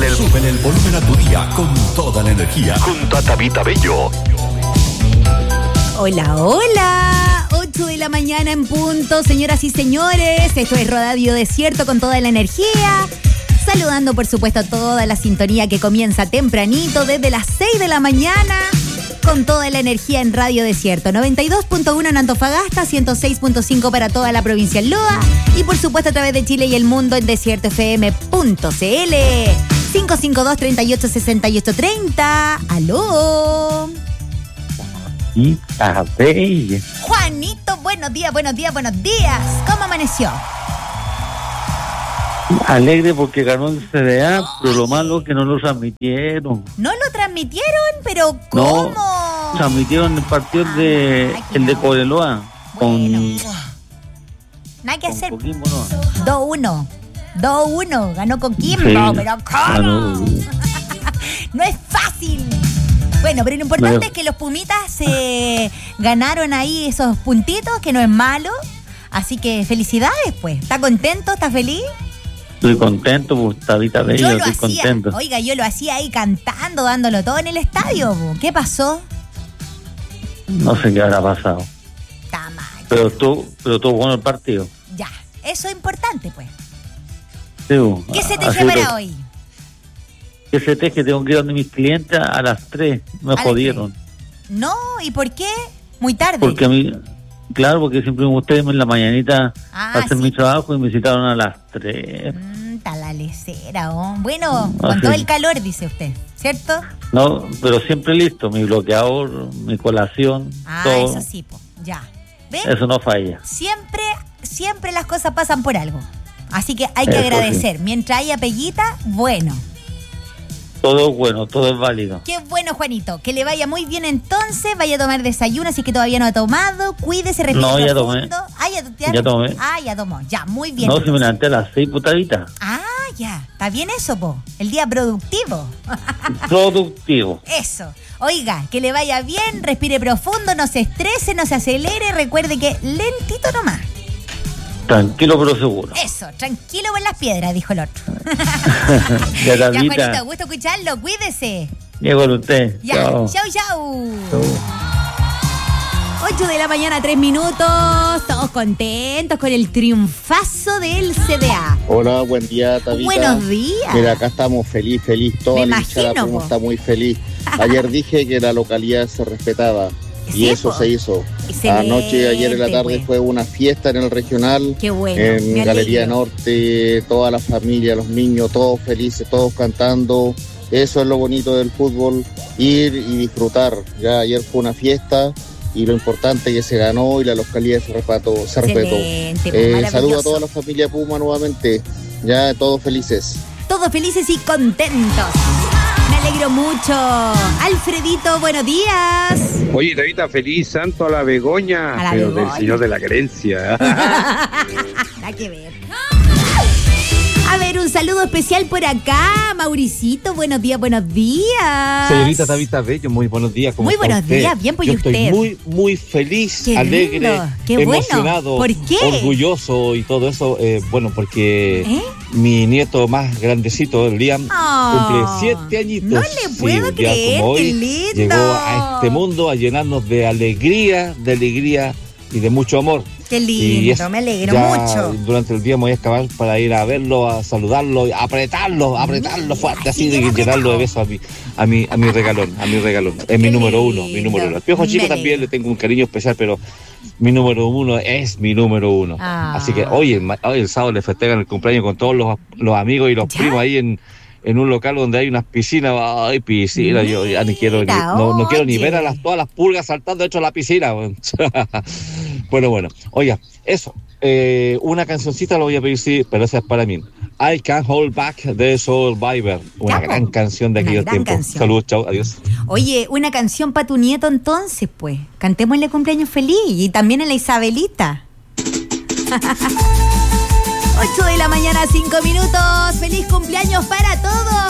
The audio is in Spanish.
Súbele el volumen a tu día con toda la energía. Junto a Tabita Bello. Hola, hola. 8 de la mañana en punto, señoras y señores. Esto es Radio Desierto con toda la energía. Saludando, por supuesto, a toda la sintonía que comienza tempranito desde las 6 de la mañana con toda la energía en Radio Desierto. 92.1 en Antofagasta, 106.5 para toda la provincia en Loa y, por supuesto, a través de Chile y el mundo en desiertofm.cl. 552-3868-30. ¡Aló! Juanito, buenos días. ¿Cómo amaneció? Alegre porque ganó el CDA, pero lo malo es que no lo transmitieron. ¿No lo transmitieron? ¿Pero cómo? No, transmitieron el partido el de Cobreloa. Bueno, nada que hacer. 2-1, ganó Coquimbo, sí, pero ¿cómo? No es fácil. Bueno, pero lo importante es que los Pumitas se ganaron ahí esos puntitos, que no es malo. Así que felicidades, pues. ¿Está contento? ¿Está feliz? Estoy contento, pues, Tabita Bello, estoy contento. Oiga, yo lo hacía ahí cantando, dándolo todo en el estadio, pues. ¿Qué pasó? No sé qué habrá pasado. Está mal. Pero todo bueno el partido. Ya, eso es importante, pues. Sí, ¿Qué se teje para hoy? ¿Qué se teje? Tengo que ir donde mis clientes a las 3. Me jodieron. No, ¿y por qué? Muy tarde. Porque a mí... Claro, porque siempre ustedes en la mañanita hacen mi trabajo y me citaron a las 3. Está la lecera, ¿oh? Bueno, con todo el calor, dice usted, ¿cierto? No, pero siempre listo, mi bloqueador, mi colación, todo. Eso sí, po, ya. ¿Ves? Eso no falla. Siempre las cosas pasan por algo. Así que hay que agradecer. Sí. Mientras haya peguita, bueno. Todo es bueno, todo es válido. Qué bueno, Juanito. Que le vaya muy bien entonces. Vaya a tomar desayuno, así que todavía no ha tomado. Cuídese, respire profundo. Ya tomé. Ya tomé. Ya tomó. Ya, muy bien. No, si me levanté a las 6, putadita. Ya. Está bien eso, po. El día productivo. Productivo. Eso. Oiga, que le vaya bien, respire profundo, no se estrese, no se acelere. Recuerde que lentito nomás. Tranquilo pero seguro. Eso, tranquilo por las piedras, dijo el otro. Ya, Juanito, gusto escucharlo, cuídese. Llego con usted. Ya, chau. 8 de la mañana, 3 minutos. Todos contentos con el triunfazo del CDA. Hola, buen día, Tabita. Buenos días. Mira, acá estamos feliz. Toda la hinchada está muy feliz. Ayer dije que la localidad se respetaba. Sí, y eso se hizo. Anoche, ayer en la tarde, fue una fiesta en el regional. Qué bueno. En Galería Norte, toda la familia, los niños, todos felices, todos cantando. Eso es lo bonito del fútbol, ir y disfrutar. Ya ayer fue una fiesta y lo importante es que se ganó y la localidad se respetó. Saludo a toda la familia Puma nuevamente. Ya todos felices. Todos felices y contentos. Me alegro mucho. Alfredito, buenos días. Oye, Tabita, feliz santo a la Begoña, pero del Señor de la Creencia. Nada que ver. A ver, un saludo especial por acá, Mauricito, buenos días. Señorita Tabita Bello, muy buenos días. Muy buenos días, bien, pues. Yo usted. Estoy muy feliz, qué alegre, lindo, qué emocionado, bueno. ¿Por qué? Orgulloso y todo eso, porque mi nieto más grandecito, Liam, cumple 7 añitos. No le puedo creer, como hoy, qué lindo. Llegó a este mundo a llenarnos de alegría y de mucho amor. Qué lindo, me alegro mucho. Durante el día me voy a excavar para ir a verlo, a saludarlo, a apretarlo fuerte, así de llenarlo de besos a mi regalón. Es mi número uno. Al Piojo Chico también le tengo un cariño especial, pero mi número uno es mi número uno. Así que hoy el sábado le festejan el cumpleaños con todos los amigos y los primos ahí en un local donde hay unas piscinas. Ay, piscina, yo ya ni quiero no quiero ni ver a todas las pulgas saltando dentro de la piscina. Bueno, oiga, eso, una cancioncita lo voy a pedir, sí, pero esa es para mí. I Can't Hold Back de Survivor, una gran canción de aquellos tiempos. Saludos, chao, adiós. Oye, una canción para tu nieto entonces, pues. Cantémosle cumpleaños feliz y también a la Isabelita. 8 de la mañana, 5 minutos. Feliz cumpleaños para todos.